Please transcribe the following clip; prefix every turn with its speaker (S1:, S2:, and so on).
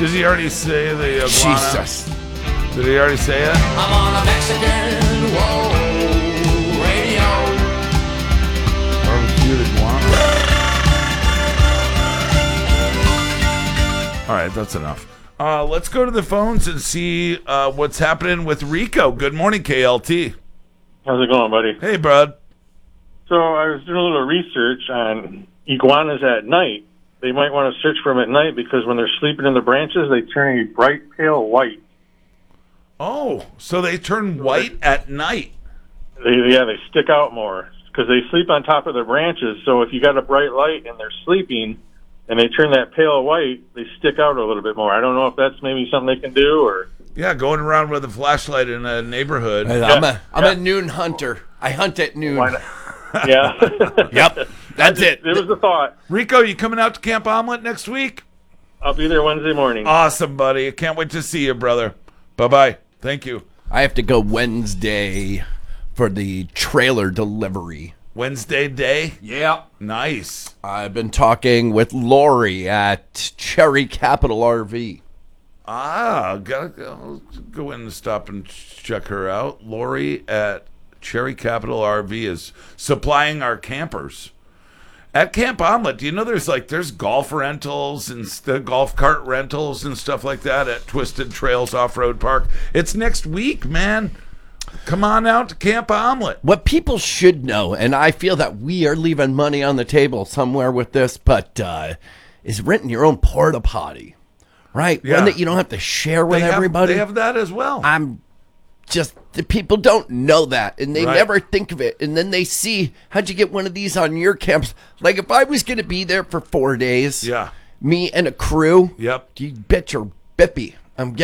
S1: Did he already say the iguana?
S2: Jesus.
S1: Did he already say it?
S3: I'm on a Mexican radio.
S1: Barbecued iguana. All right, that's enough. Let's go to the phones and see what's happening with Rico. Good morning, KLT.
S4: How's it going, buddy?
S1: Hey, bud.
S4: So I was doing a little research on iguanas at night. They might want to search for them at night because when they're sleeping in the branches, they turn a bright pale white.
S1: Oh, so they turn white at night.
S4: They stick out more because they sleep on top of the branches. So if you got a bright light and they're sleeping and they turn that pale white, they stick out a little bit more. I don't know if that's maybe something they can do or...
S1: Yeah, going around with a flashlight in a neighborhood.
S2: I'm a noon hunter. I hunt at noon.
S4: Yeah.
S2: Yep. That's it.
S4: It was a thought.
S1: Rico, you coming out to Camp Omelet next week?
S4: I'll be there Wednesday morning.
S1: Awesome, buddy. I can't wait to see you, brother. Bye-bye. Thank you.
S2: I have to go Wednesday for the trailer delivery.
S1: Wednesday day?
S2: Yeah.
S1: Nice.
S2: I've been talking with Lori at Cherry Capital RV.
S1: Gotta go in and stop and check her out. Lori at Cherry Capital RV is supplying our campers. At Camp Omelet, do you know there's golf rentals and the golf cart rentals and stuff like that at Twisted Trails Off-Road Park? It's next week, man. Come on out to Camp Omelet.
S2: What people should know, and I feel that we are leaving money on the table somewhere with this, but is renting your own porta potty, right?
S1: Yeah.
S2: One that you don't have to share with everybody.
S1: They have that as well.
S2: The people don't know that, and they
S1: Right.
S2: never think of it. And then they see, how'd you get one of these on your camps? Like if I was going to be there for 4 days,
S1: Yeah.
S2: me and a crew,
S1: Yep.
S2: you bet your bippy I'm getting